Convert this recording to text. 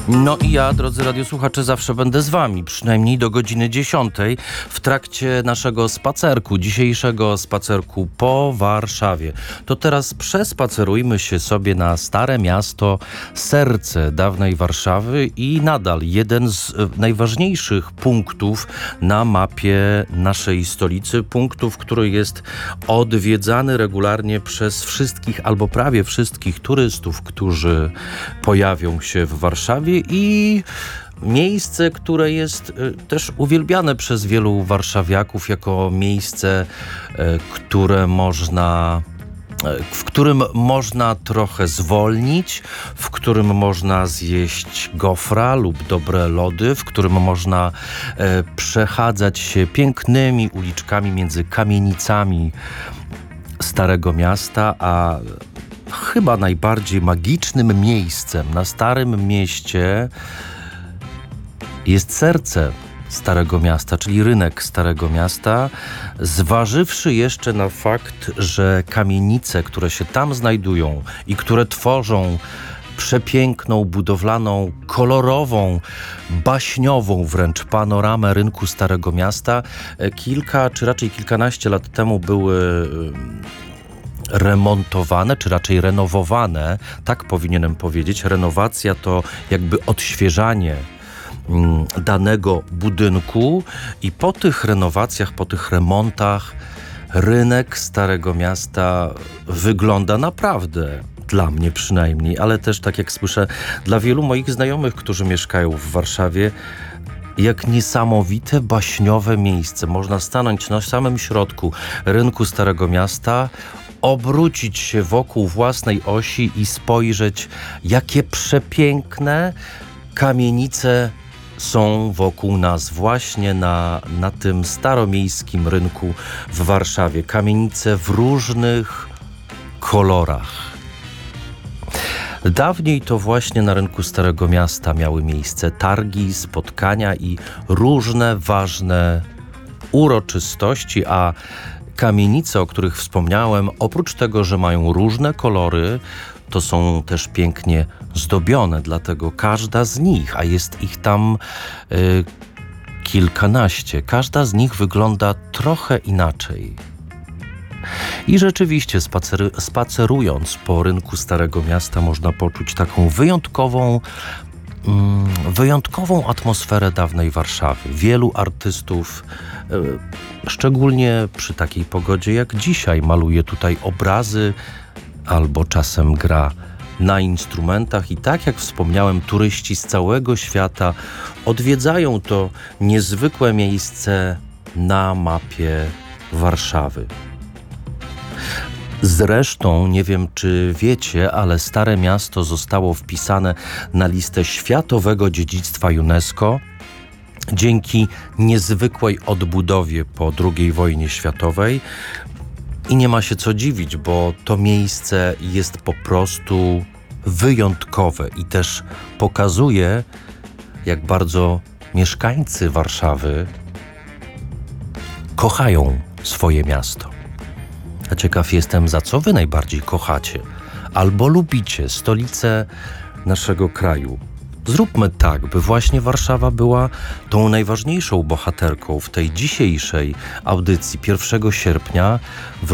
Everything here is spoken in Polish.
No i ja, drodzy radiosłuchacze, zawsze będę z wami, przynajmniej do godziny 10 w trakcie naszego spacerku, dzisiejszego spacerku po Warszawie. To teraz przespacerujmy się sobie na Stare Miasto, serce dawnej Warszawy i nadal jeden z najważniejszych punktów na mapie naszej stolicy, punktów, który jest odwiedzany regularnie przez wszystkich albo prawie wszystkich turystów, którzy pojawią się w Warszawie, i miejsce, które jest też uwielbiane przez wielu warszawiaków jako miejsce, w którym można trochę zwolnić, w którym można zjeść gofra lub dobre lody, w którym można przechadzać się pięknymi uliczkami między kamienicami Starego Miasta, a chyba najbardziej magicznym miejscem na Starym Mieście jest serce Starego Miasta, czyli rynek Starego Miasta, zważywszy jeszcze na fakt, że kamienice, które się tam znajdują i które tworzą przepiękną, budowlaną, kolorową, baśniową wręcz panoramę rynku Starego Miasta, kilka, czy raczej kilkanaście lat temu były remontowane, czy raczej renowowane, tak powinienem powiedzieć. Renowacja to jakby odświeżanie danego budynku i po tych renowacjach, po tych remontach rynek Starego Miasta wygląda naprawdę, dla mnie przynajmniej, ale też, tak jak słyszę, dla wielu moich znajomych, którzy mieszkają w Warszawie, jak niesamowite, baśniowe miejsce. Można stanąć na samym środku rynku Starego Miasta, obrócić się wokół własnej osi i spojrzeć, jakie przepiękne kamienice są wokół nas właśnie na tym staromiejskim rynku w Warszawie. Kamienice w różnych kolorach. Dawniej to właśnie na rynku Starego Miasta miały miejsce targi, spotkania i różne ważne uroczystości, a kamienice, o których wspomniałem, oprócz tego, że mają różne kolory, to są też pięknie zdobione, dlatego każda z nich, a jest ich tam kilkanaście, każda z nich wygląda trochę inaczej. I rzeczywiście spacerując po rynku Starego Miasta można poczuć taką wyjątkową atmosferę dawnej Warszawy. Wielu artystów, szczególnie przy takiej pogodzie jak dzisiaj, maluje tutaj obrazy albo czasem gra na instrumentach i tak jak wspomniałem, turyści z całego świata odwiedzają to niezwykłe miejsce na mapie Warszawy. Zresztą, nie wiem czy wiecie, ale Stare Miasto zostało wpisane na listę Światowego Dziedzictwa UNESCO dzięki niezwykłej odbudowie po II wojnie światowej. I nie ma się co dziwić, bo to miejsce jest po prostu wyjątkowe i też pokazuje, jak bardzo mieszkańcy Warszawy kochają swoje miasto. A ciekaw jestem, za co wy najbardziej kochacie albo lubicie stolicę naszego kraju. Zróbmy tak, by właśnie Warszawa była tą najważniejszą bohaterką w tej dzisiejszej audycji 1 sierpnia w